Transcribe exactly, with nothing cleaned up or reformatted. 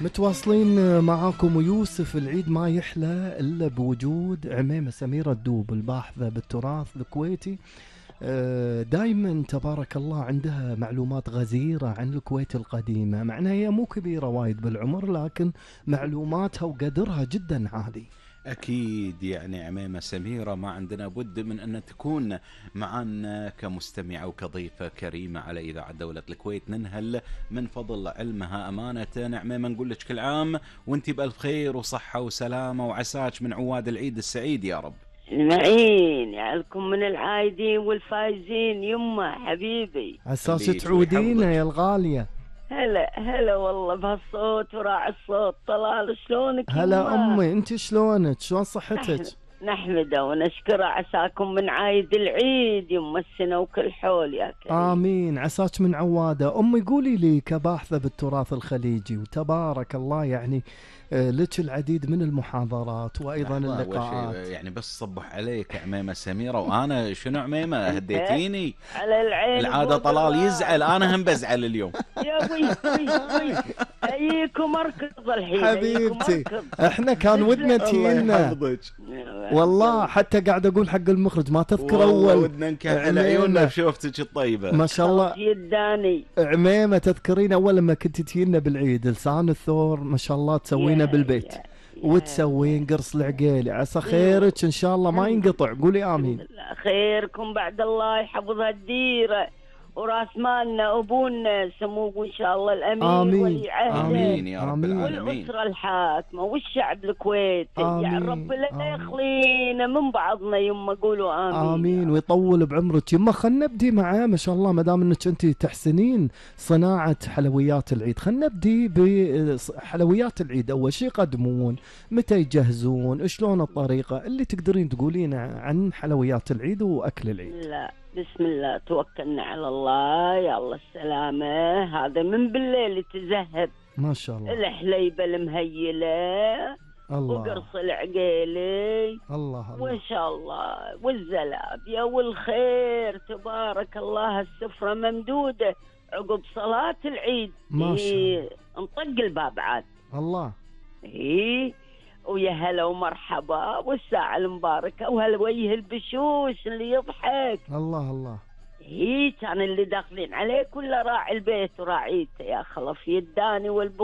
متواصلين معاكم ويوسف. العيد ما يحلى إلا بوجود عميمة سميرة الدوب الباحثة بالتراث الكويتي. دايما تبارك الله عندها معلومات غزيرة عن الكويت القديمة، مع أنها هي مو كبيرة وايد بالعمر، لكن معلوماتها وقدرها جدا عالي. أكيد يعني عميمة سميرة ما عندنا بد من أن تكون معنا كمستمعة وكضيفة كريمة على إذاعة دولة الكويت. ننهل من فضل علمها أمانة. عميمة نقول لك كل عام وانتي بألف خير وصحة وسلامة، وعساك من عواد العيد السعيد يا رب. المعين يعلكم من العايدين والفايزين يمه حبيبي. عساس تعودينا يا الغالية. هلا هلا والله بهالصوت وراعي الصوت. طلال شلونك؟ هلا أمي، أنت شلونك؟ شلون صحتك؟ نحمده ونشكره. عساكم من عايد العيد يم السنة وكل حول يا كريم. آمين. عساك من عوادة. أمي قولي لي كباحثة بالتراث الخليجي وتبارك الله يعني لك العديد من المحاضرات وأيضا اللقاءات. يعني بس صبح عليك عميمة سميرة، وأنا شنو عميمة هديتيني على العين. العادة طلال يزعل، أنا هم بزعل اليوم. يا وي وي وي أيكم أركض الحين حبيبتي. احنا كان ودنا تينا والله، حتى قاعد أقول حق المخرج ما تذكر أول ودنا نكحل عيوننا بشوفتك الطيبة ما شاء الله. يداني عميمة تذكرين أول لما كنت تينا بالعيد لسان الثور ما شاء الله تسوينا بالبيت وتسوين قرص العقيلي. عسى خيرك إن شاء الله ما ينقطع. قولي آمين. خيركم بعد الله يحفظها الديرة وراس مالنا أبونا سموه إن شاء الله الأمير آمين. ولي عهده. آمين يا رب العالمين. والأسرة الحاكمة والشعب الكويتي. يا رب لا يخلينا من بعضنا يما قولوا آمين. آمين ويطول بعمرك يما. خلنا نبدي معاه ما شاء الله، ما دام انك انت تحسنين صناعة حلويات العيد. خلنا نبدي بحلويات العيد. أول شيء يقدمون، متى يجهزون، شلون الطريقة اللي تقدرين تقولين عن حلويات العيد وأكل العيد؟ لا بسم الله توكلنا على الله. يا الله السلامة. هذا من بالليل يتزهب ما شاء الله. الحليبة المهيلة الله وقرص العقيلي الله الله وإن شاء الله والزلابية والخير تبارك الله. السفرة ممدودة عقب صلاة العيد. ما شاء الله. نطق الباب عاد. الله. إيه ويا هلا ومرحبا والساعة المباركة وهلا وجه البشوش اللي يضحك. الله الله. هي كان اللي داخلين عليه كله راعي البيت وراعيته يا خلف يداني والبو